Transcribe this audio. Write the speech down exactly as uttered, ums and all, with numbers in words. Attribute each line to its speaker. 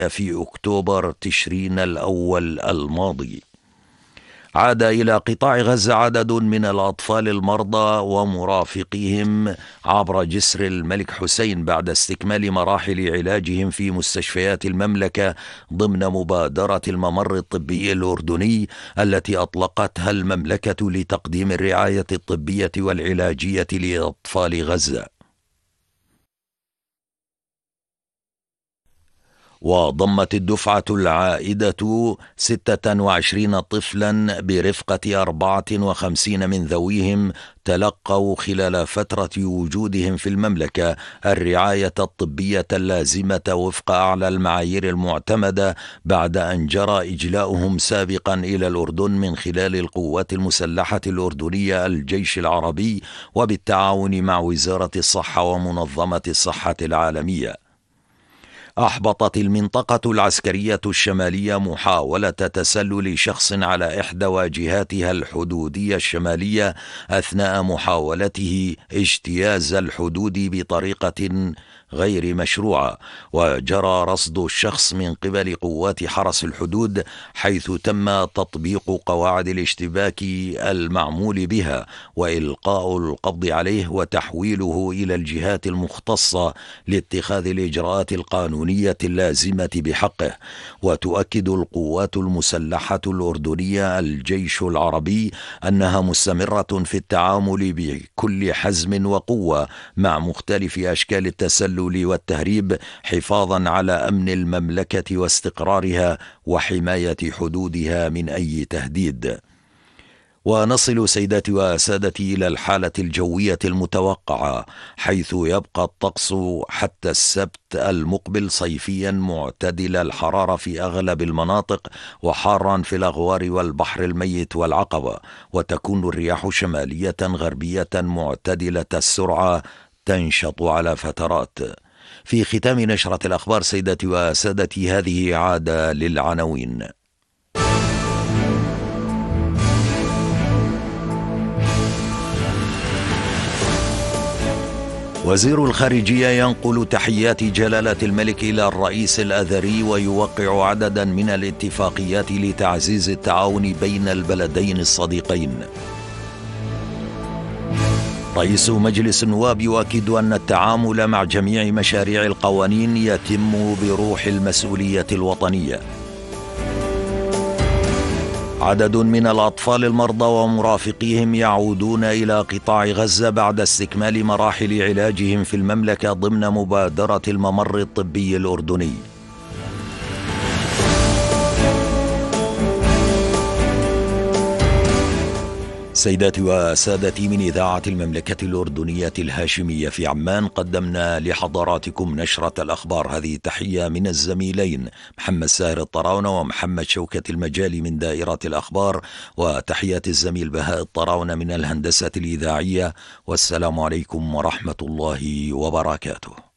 Speaker 1: في أكتوبر تشرين الأول الماضي. عاد إلى قطاع غزة عدد من الأطفال المرضى ومرافقيهم عبر جسر الملك حسين بعد استكمال مراحل علاجهم في مستشفيات المملكة ضمن مبادرة الممر الطبي الأردني التي أطلقتها المملكة لتقديم الرعاية الطبية والعلاجية لأطفال غزة. وضمت الدفعة العائدة ستة وعشرين طفلا برفقة أربعة وخمسين من ذويهم تلقوا خلال فترة وجودهم في المملكة الرعاية الطبية اللازمة وفق أعلى المعايير المعتمدة بعد أن جرى إجلاؤهم سابقا إلى الأردن من خلال القوات المسلحة الأردنية الجيش العربي وبالتعاون مع وزارة الصحة ومنظمة الصحة العالمية. أحبطت المنطقة العسكرية الشمالية محاولة تسلل شخص على إحدى واجهاتها الحدودية الشمالية أثناء محاولته اجتياز الحدود بطريقة غير مشروعة، وجرى رصد الشخص من قبل قوات حرس الحدود حيث تم تطبيق قواعد الاشتباك المعمول بها وإلقاء القبض عليه وتحويله إلى الجهات المختصة لاتخاذ الإجراءات القانونية اللازمة بحقه. وتؤكد القوات المسلحة الأردنية الجيش العربي أنها مستمرة في التعامل بكل حزم وقوة مع مختلف أشكال التسلل والتهريب حفاظا على أمن المملكة واستقرارها وحماية حدودها من أي تهديد. ونصل سيداتي وسادتي إلى الحالة الجوية المتوقعة، حيث يبقى الطقس حتى السبت المقبل صيفيا معتدل الحرارة في أغلب المناطق وحارا في الأغوار والبحر الميت والعقبة، وتكون الرياح شمالية غربية معتدلة السرعة تنشط على فترات. في ختام نشرة الأخبار سيداتي وسادتي هذه عادة للعناوين. وزير الخارجية ينقل تحيات جلالة الملك إلى الرئيس الأذري ويوقع عددا من الاتفاقيات لتعزيز التعاون بين البلدين الصديقين. رئيس مجلس النواب يؤكد أن التعامل مع جميع مشاريع القوانين يتم بروح المسؤولية الوطنية. عدد من الأطفال المرضى ومرافقيهم يعودون إلى قطاع غزة بعد استكمال مراحل علاجهم في المملكة ضمن مبادرة الممر الطبي الأردني. سيداتي وسادتي، من إذاعة المملكة الأردنية الهاشمية في عمان قدمنا لحضراتكم نشرة الأخبار. هذه تحية من الزميلين محمد ساهر الطراونة ومحمد شوكة المجالي من دائرة الأخبار، وتحيات الزميل بهاء الطراونة من الهندسة الإذاعية، والسلام عليكم ورحمة الله وبركاته.